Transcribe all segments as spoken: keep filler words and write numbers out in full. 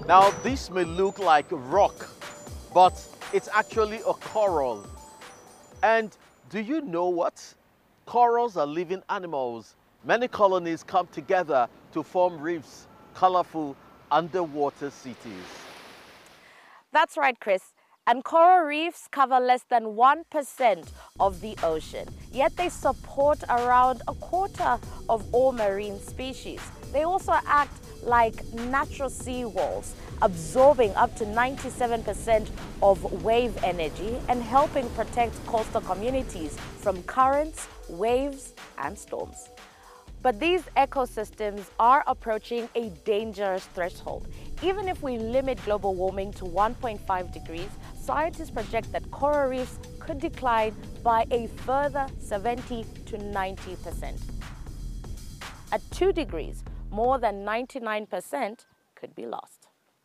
Now, this may look like rock, but it's actually a coral. And do you know what? Corals are living animals. Many colonies come together to form reefs, colorful underwater cities. That's right, Chris. And coral reefs cover less than one percent of the ocean, yet they support around a quarter of all marine species. They also act like natural sea walls, absorbing up to ninety-seven percent of wave energy and helping protect coastal communities from currents, waves, and storms. But these ecosystems are approaching a dangerous threshold. Even if we limit global warming to one point five degrees, scientists project that coral reefs could decline by a further seventy to ninety percent. At two degrees, more than ninety-nine percent could be lost.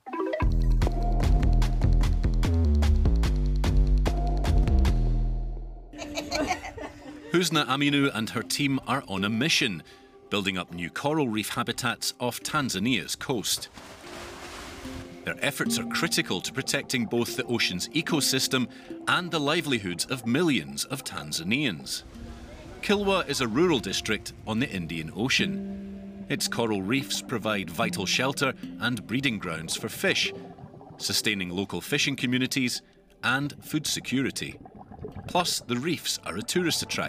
Husna Aminu and her team are on a mission, building up new coral reef habitats off Tanzania's coast. Their efforts are critical to protecting both the ocean's ecosystem and the livelihoods of millions of Tanzanians. Kilwa is a rural district on the Indian Ocean. Its coral reefs provide vital shelter and breeding grounds for fish, sustaining local fishing communities and food security. Plus, the reefs are a tourist attraction.